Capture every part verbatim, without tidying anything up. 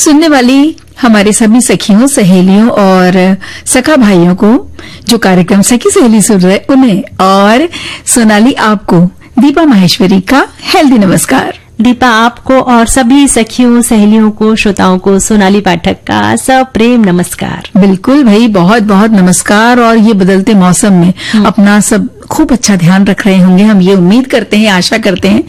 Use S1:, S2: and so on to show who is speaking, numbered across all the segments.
S1: सुनने वाली हमारे सभी सखियों, सहेलियों और सखा भाइयों को जो कार्यक्रम सखी सहेली सुन रहे उन्हें, और सोनाली आपको दीपा माहेश्वरी का हेल्दी नमस्कार।
S2: दीपा आपको और सभी सखियों, सहेलियों को, श्रोताओं को सोनाली पाठक का सप्रेम नमस्कार।
S1: बिल्कुल भाई, बहुत बहुत नमस्कार। और ये बदलते मौसम में अपना सब खूब अच्छा ध्यान रख रहे होंगे, हम ये उम्मीद करते हैं, आशा करते हैं,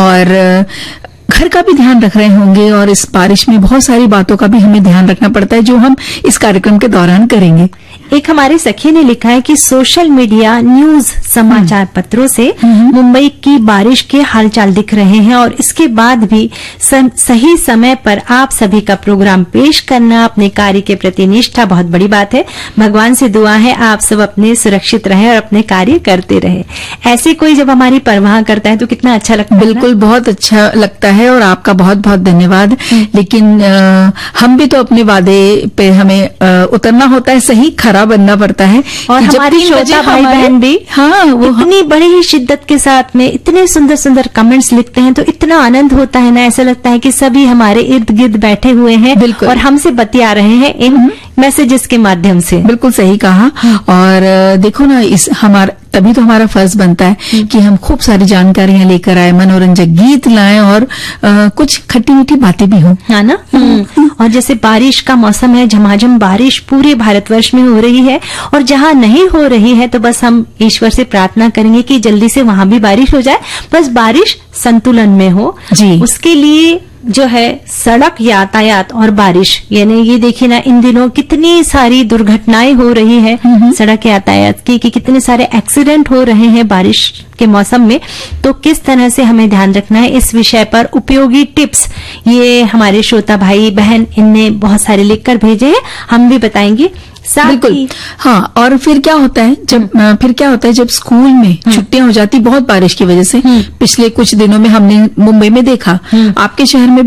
S1: और घर का भी ध्यान रख रहे होंगे। और इस बारिश में बहुत सारी बातों का भी हमें ध्यान रखना पड़ता है जो हम इस कार्यक्रम के दौरान करेंगे।
S2: एक हमारे सखी ने लिखा है कि सोशल मीडिया, न्यूज, समाचार पत्रों से मुंबई की बारिश के हालचाल दिख रहे हैं और इसके बाद भी सही समय पर आप सभी का प्रोग्राम पेश करना, अपने कार्य के प्रति निष्ठा बहुत बड़ी बात है। भगवान से दुआ है आप सब अपने सुरक्षित रहे और अपने कार्य करते रहे। ऐसे कोई जब हमारी परवाह करता है तो कितना अच्छा लगता है।
S1: बिल्कुल, बहुत अच्छा लगता है और आपका बहुत बहुत धन्यवाद। लेकिन आ, हम भी तो अपने वादे पे हमें आ, उतरना होता है, सही खरा बनना पड़ता है।
S2: और हमारी श्रोता भाई बहन भी
S1: हाँ वो
S2: इतनी बड़ी ही शिद्दत के साथ में इतने सुंदर सुंदर कमेंट्स लिखते हैं तो इतना आनंद होता है ना, ऐसा लगता है कि सभी हमारे इर्द गिर्द बैठे हुए हैं और हमसे बतिया रहे हैं इन मैसेजेस के माध्यम से।
S1: बिल्कुल सही कहा। और देखो ना, इस हमारा तभी तो हमारा फर्ज बनता है कि हम खूब सारी जानकारियां लेकर आए, मनोरंजक गीत लाएं और आ, कुछ खट्टी मीठी बातें भी हों,
S2: है ना। और जैसे बारिश का मौसम है, झमाझम बारिश पूरे भारतवर्ष में हो रही है और जहाँ नहीं हो रही है तो बस हम ईश्वर से प्रार्थना करेंगे कि जल्दी से वहां भी बारिश हो जाए, बस बारिश संतुलन में हो जी। उसके लिए जो है सड़क यातायात और बारिश, यानी ये देखिए ना, इन दिनों कितनी सारी दुर्घटनाएं हो रही है सड़क यातायात की, कि कितने सारे एक्सीडेंट हो रहे हैं बारिश के मौसम में। तो किस तरह से हमें ध्यान रखना है, इस विषय पर उपयोगी टिप्स ये हमारे श्रोता भाई बहन इनने बहुत सारे लिखकर भेजे हैं, हम भी बताएंगे।
S1: बिल्कुल हाँ। और फिर क्या होता है जब फिर क्या होता है जब स्कूल में छुट्टियां हो जाती बहुत बारिश की वजह से, पिछले कुछ दिनों में हमने मुंबई में देखा, आपके शहर में